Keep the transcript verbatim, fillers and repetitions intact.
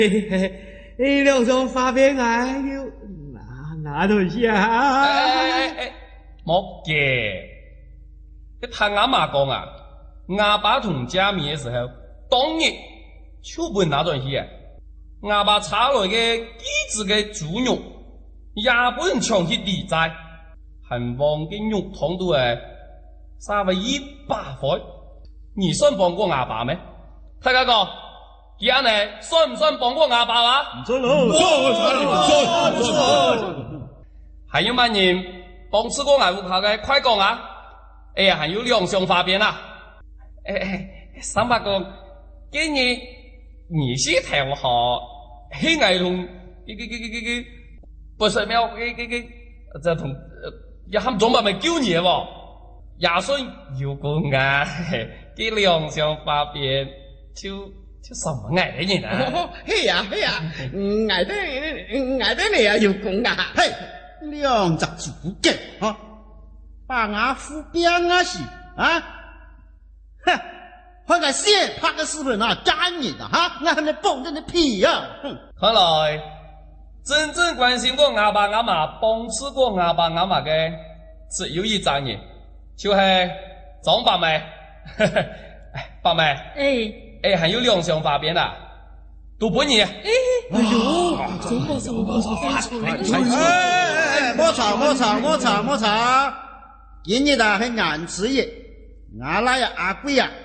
嘿嘿，你梁上发边哎呦，哪哪头下？ 哎哎哎哎，莫嘅，你听阿妈讲啊，阿爸同家面的时候，当日就不那段戏啊，阿爸炒来嘅几只嘅猪肉，也不能抢去地寨，汉方嘅肉汤都系三为一百块，你算帮过阿爸没？大家讲。今日算唔算帮过阿爸啊？ 唔算咯，唔算，唔算，唔算。 还有乜人帮吃过外户口嘅？快讲啊！哎呀，还有两相发边啊！哎哎，三伯公，今日你是头好，黑矮同，佢佢佢佢佢佢，不是咩？佢佢佢，这同一喊总把咪叫你喎，也算有功啊！佢两相发边就。就什么矮的人啊？ 嘿呀嘿呀，矮的矮的你也有功啊！ 嘿，两只猪狗啊，把俺扶边啊是啊，哼，换个线拍个视频啊，干你的哈，俺还能蹦着你屁呀！哼， 看来真正关心过阿爸阿妈、帮助过阿爸阿妈的，只有一张人，就是张八妹。八妹。 哎。 哎，还有两相发边啦，都不你。哎， 哎呦，怎么怎么怎么哎哎，莫吵莫吵莫吵莫吵，今日的是俺子爷，俺那呀阿贵呀，